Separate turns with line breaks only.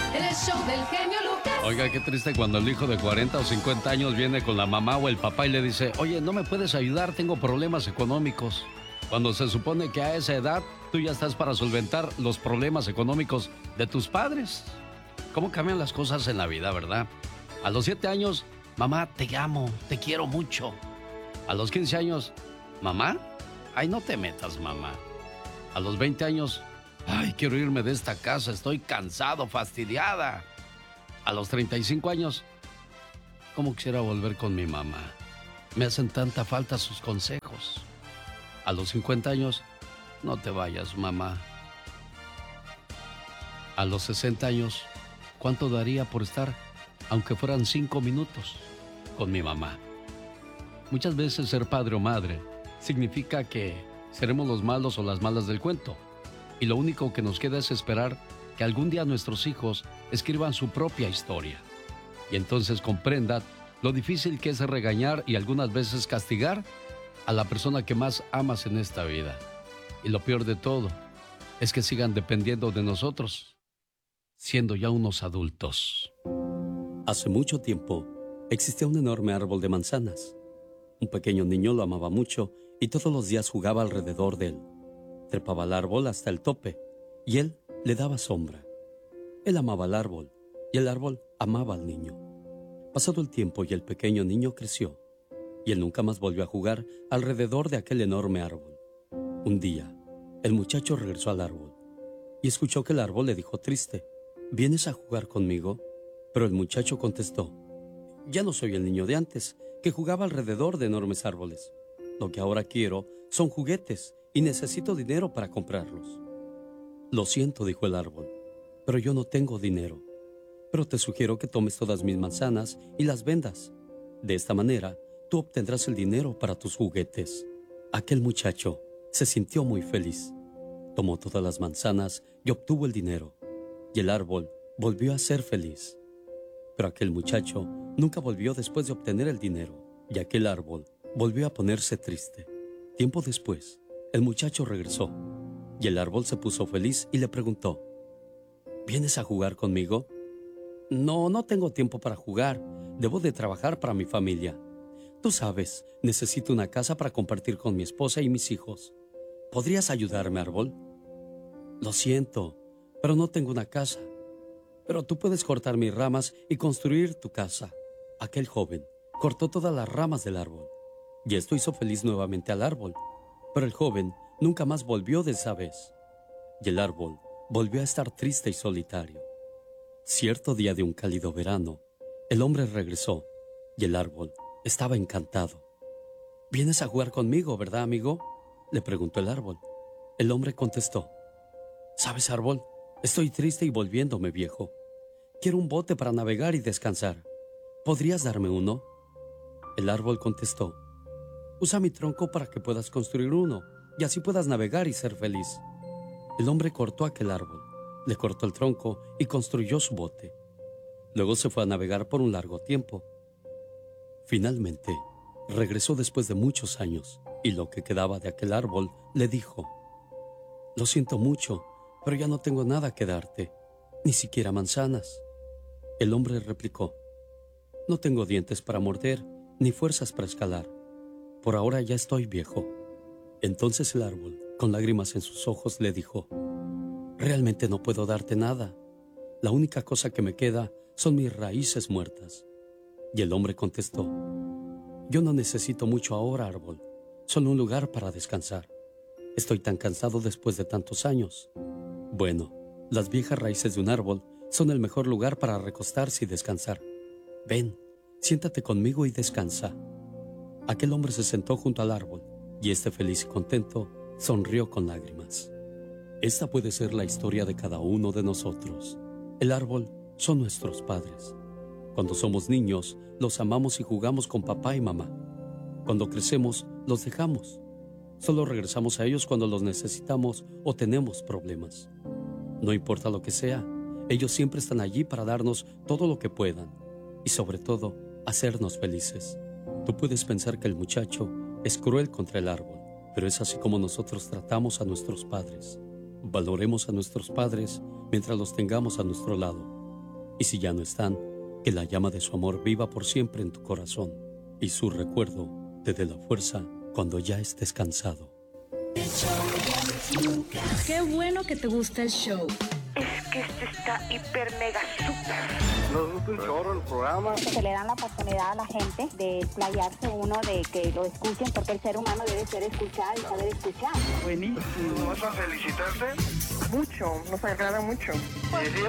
En el show del genio Lucas.
Oiga, qué triste cuando el hijo de 40 o 50 años viene con la mamá o el papá y le dice, oye, ¿no me puedes ayudar? Tengo problemas económicos. Cuando se supone que a esa edad tú ya estás para solventar los problemas económicos de tus padres. ¿Cómo cambian las cosas en la vida, verdad? A los 7 años, mamá, te amo, te quiero mucho. A los 15 años, mamá, ay, no te metas, mamá. A los 20 años, ay, quiero irme de esta casa, estoy cansado, fastidiada. A los 35 años, ¿cómo quisiera volver con mi mamá? Me hacen tanta falta sus consejos. A los 50 años, no te vayas, mamá. A los 60 años, ¿cuánto daría por estar, aunque fueran 5 minutos, con mi mamá? Muchas veces ser padre o madre significa que seremos los malos o las malas del cuento. Y lo único que nos queda es esperar que algún día nuestros hijos escriban su propia historia. Y entonces comprendan lo difícil que es regañar y algunas veces castigar a la persona que más amas en esta vida. Y lo peor de todo es que sigan dependiendo de nosotros, siendo ya unos adultos.
Hace mucho tiempo existía un enorme árbol de manzanas. Un pequeño niño lo amaba mucho y todos los días jugaba alrededor de él. Trepaba al árbol hasta el tope y él le daba sombra. Él amaba al árbol y el árbol amaba al niño. Pasado el tiempo y el pequeño niño creció y él nunca más volvió a jugar alrededor de aquel enorme árbol. Un día, el muchacho regresó al árbol y escuchó que el árbol le dijo triste, ¿vienes a jugar conmigo? Pero el muchacho contestó, ya no soy el niño de antes, que jugaba alrededor de enormes árboles. Lo que ahora quiero son juguetes y necesito dinero para comprarlos. Lo siento, dijo el árbol, pero yo no tengo dinero. Pero te sugiero que tomes todas mis manzanas y las vendas. De esta manera, tú obtendrás el dinero para tus juguetes. Aquel muchacho se sintió muy feliz. Tomó todas las manzanas y obtuvo el dinero. Y el árbol volvió a ser feliz. Pero aquel muchacho nunca volvió después de obtener el dinero. Y aquel árbol volvió a ponerse triste. Tiempo después, el muchacho regresó. Y el árbol se puso feliz y le preguntó, ¿vienes a jugar conmigo? No tengo tiempo para jugar. Debo de trabajar para mi familia. Tú sabes, necesito una casa para compartir con mi esposa y mis hijos. ¿Podrías ayudarme, árbol? Lo siento, pero no tengo una casa. Pero tú puedes cortar mis ramas y construir tu casa. Aquel joven cortó todas las ramas del árbol. Y esto hizo feliz nuevamente al árbol. Pero el joven nunca más volvió de esa vez. Y el árbol volvió a estar triste y solitario. Cierto día de un cálido verano, el hombre regresó y el árbol estaba encantado. ¿Vienes a jugar conmigo, verdad, amigo?, le preguntó el árbol. El hombre contestó, ¿sabes, árbol? Estoy triste y volviéndome viejo. Quiero un bote para navegar y descansar. ¿Podrías darme uno? El árbol contestó, usa mi tronco para que puedas construir uno y así puedas navegar y ser feliz. El hombre cortó aquel árbol, le cortó el tronco y construyó su bote. Luego se fue a navegar por un largo tiempo. Finalmente, regresó después de muchos años y lo que quedaba de aquel árbol le dijo, lo siento mucho, pero ya no tengo nada que darte, ni siquiera manzanas. El hombre replicó, no tengo dientes para morder, ni fuerzas para escalar. Por ahora ya estoy viejo. Entonces el árbol, con lágrimas en sus ojos, le dijo, realmente no puedo darte nada. La única cosa que me queda son mis raíces muertas. Y el hombre contestó, yo no necesito mucho ahora, árbol, solo un lugar para descansar. Estoy tan cansado después de tantos años. Bueno, las viejas raíces de un árbol son el mejor lugar para recostarse y descansar. Ven, siéntate conmigo y descansa. Aquel hombre se sentó junto al árbol y este feliz y contento sonrió con lágrimas. Esta puede ser la historia de cada uno de nosotros. El árbol son nuestros padres. Cuando somos niños, los amamos y jugamos con papá y mamá. Cuando crecemos, los dejamos. Solo regresamos a ellos cuando los necesitamos o tenemos problemas. No importa lo que sea, ellos siempre están allí para darnos todo lo que puedan y sobre todo, hacernos felices. Tú puedes pensar que el muchacho es cruel contra el árbol, pero es así como nosotros tratamos a nuestros padres. Valoremos a nuestros padres mientras los tengamos a nuestro lado. Y si ya no están, que la llama de su amor viva por siempre en tu corazón y su recuerdo te dé la fuerza cuando ya estés cansado.
Qué bueno que te gusta el show.
Es que este está hiper mega super.
Nos gusta un chorro el programa.
Se le dan la oportunidad a la gente de explayarse uno, de que lo escuchen, porque el ser humano debe ser escuchado y saber escuchar.
Buenísimo. ¿Vas a felicitarte?
Mucho, nos agrada mucho.
Y siempre